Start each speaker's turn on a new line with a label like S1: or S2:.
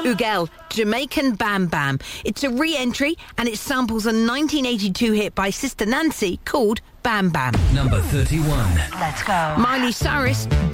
S1: Ugel, Jamaican Bam Bam. It's a re-entry and it samples a 1982 hit by Sister Nancy called Bam Bam.
S2: Number 31.
S3: Let's go.
S1: Miley Cyrus,